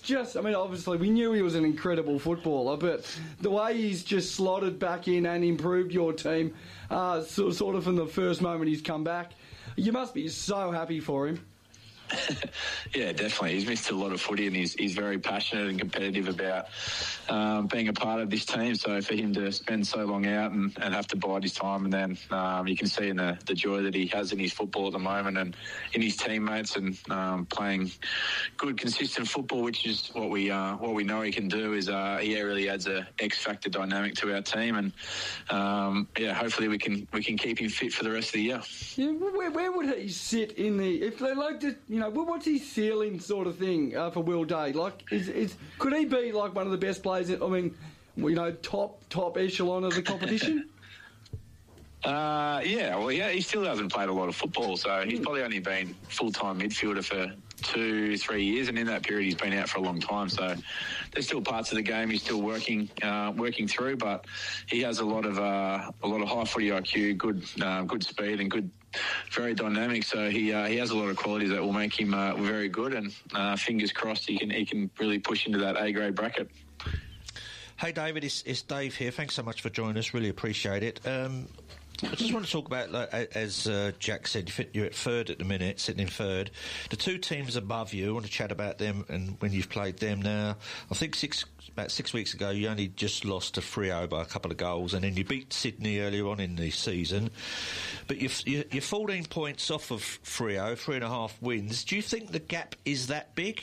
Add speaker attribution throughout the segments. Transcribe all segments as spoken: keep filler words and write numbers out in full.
Speaker 1: just, I mean, obviously we knew he was an incredible footballer, but the way he's just slotted back in and improved your team, uh, so, sort of from the first moment he's come back, you must be so happy for him.
Speaker 2: Yeah, definitely. He's missed a lot of footy, and he's he's very passionate and competitive about um, being a part of this team. So for him to spend so long out and, and have to bide his time, and then um, you can see in the, the joy that he has in his football at the moment and in his teammates, and um, playing good, consistent football, which is what we uh, what we know he can do. Is uh, he really adds a X factor dynamic to our team, and um, yeah, hopefully we can we can keep him fit for the rest of the year.
Speaker 1: Yeah, where, where would he sit in the if they like to? You know, what's his ceiling sort of thing uh, for Will Day? Like, is, is could he be like one of the best players? In, I mean, you know, top top echelon of the competition.
Speaker 2: uh, yeah, well, yeah, he still hasn't played a lot of football, so he's probably only been full time midfielder for two, three years, and in that period he's been out for a long time. So there's still parts of the game he's still working uh, working through, but he has a lot of uh, a lot of high footy I Q, good uh, good speed, and good. Very dynamic, so he uh, he has a lot of qualities that will make him uh, very good, and uh, fingers crossed he can he can really push into that A grade bracket.
Speaker 3: Hey David, it's, it's Dave here. Thanks so much for joining us. Really appreciate it. Um, I just want to talk about, like, as uh, Jack said, you're at third at the minute, sitting in third. The two teams above you, I want to chat about them and when you've played them now. I think six about six weeks ago you only just lost to Freo by a couple of goals, and then you beat Sydney earlier on in the season. But you're, you're fourteen points off of Freo, three and a half wins. Do you think the gap is that big?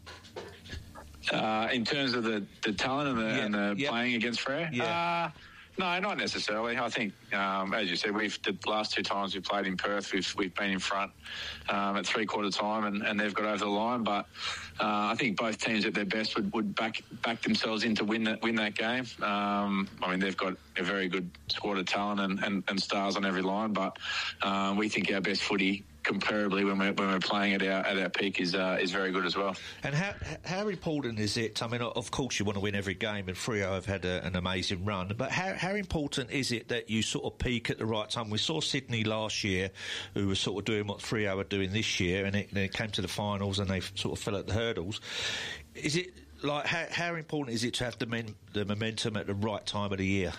Speaker 2: Uh, in terms of the, the talent and the, yeah, and the yep. playing against Freo?
Speaker 3: Yeah.
Speaker 2: Uh, No, not necessarily. I think, um, as you said, we've the last two times we played in Perth, we've we've been in front um, at three quarter time, and, and they've got over the line. But uh, I think both teams at their best would, would back back themselves in to win that win that game. Um, I mean, they've got a very good squad of talent and, and, and stars on every line, but um, we think our best footy, comparably when we're when we're playing at our at our peak, is uh, is very good as well.
Speaker 3: And how how important is it? I mean, of course you want to win every game, and Freo have had a, an amazing run. But how how important is it that you sort of peak at the right time? We saw Sydney last year, who was sort of doing what Freo are doing this year, and it, and it came to the finals and they sort of fell at the hurdles. Is it like how how important is it to have the men, the momentum at the right time of the year?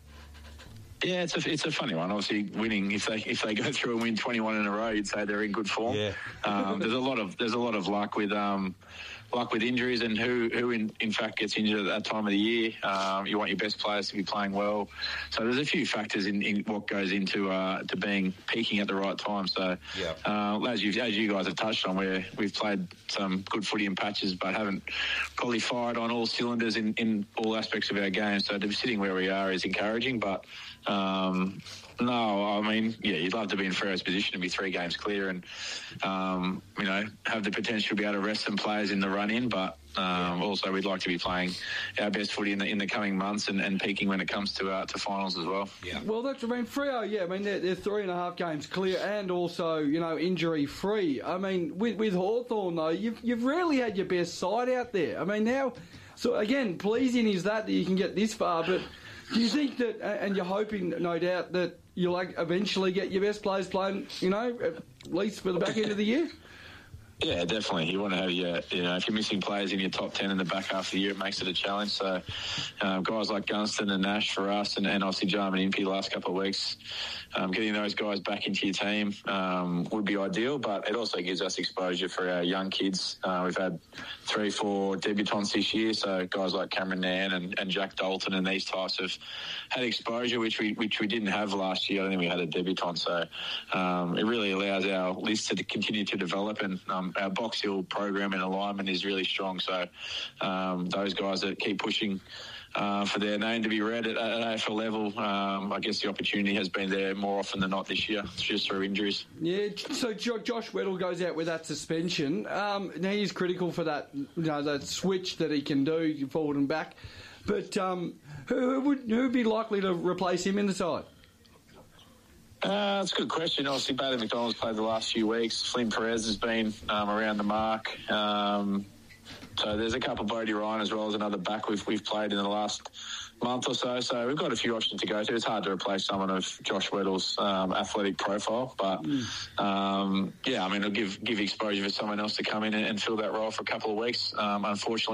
Speaker 2: Yeah, it's a it's a funny one. Obviously, winning if they if they go through and win twenty-one in a row, you'd say they're in good form.
Speaker 3: Yeah.
Speaker 2: um, there's a lot of there's a lot of luck with um, luck with injuries, and who who in, in fact gets injured at that time of the year. Um, you want your best players to be playing well. So there's a few factors in, in what goes into uh, to being peaking at the right time. So
Speaker 3: yeah.
Speaker 2: uh, as you as you guys have touched on, where we've played some good footy in patches, but haven't probably fired on all cylinders in, in all aspects of our game. So to be sitting where we are is encouraging, but. Um, no, I mean, yeah, you'd love to be in Freo's position and be three games clear and, um, you know, have the potential to be able to rest some players in the run-in, but um, yeah. also we'd like to be playing our best footy in the in the coming months and, and peaking when it comes to uh, to finals as well.
Speaker 3: Yeah.
Speaker 1: Well, that's, I mean, Freo, yeah, I mean, they're, they're three and a half games clear and also, you know, injury-free. I mean, with, with Hawthorn, though, you've, you've really had your best side out there. I mean, now, so again, pleasing is that, that you can get this far, but... Do you think that, and you're hoping, no doubt, that you'll like eventually get your best players playing, you know, at least for the back end of the year?
Speaker 2: Yeah, definitely. You want to have your, you know, if you're missing players in your top ten in the back half of the year, it makes it a challenge. So, um, guys like Gunston and Nash for us, and, and obviously Jarman Impey the last couple of weeks, um, getting those guys back into your team um, would be ideal. But it also gives us exposure for our young kids. Uh, we've had three, four debutants this year, so guys like Cameron Nan and, and Jack Dalton and these types have had exposure, which we which we didn't have last year. I don't think we had a debutant, so um, it really allows our list to continue to develop and. Um, our Box Hill program and alignment is really strong, so um, those guys that keep pushing uh, for their name to be read at, at A F L level, um, I guess the opportunity has been there more often than not this year, just through injuries.
Speaker 1: Yeah, so Josh Weddle goes out with that suspension. Um, now he's critical for that, you know, that switch that he can do forward and back. But um, who, who would who would be likely to replace him in the side?
Speaker 2: Uh, that's a good question. Obviously, Bailey McDonald's played the last few weeks. Flynn Perez has been um, around the mark. Um, so there's a couple. Bodie Ryan as well as another back we've we've played in the last month or so. So we've got a few options to go to. It's hard to replace someone of Josh Weddle's um, athletic profile, but mm. um, yeah, I mean, it'll give give exposure for someone else to come in and, and fill that role for a couple of weeks. Um, unfortunately.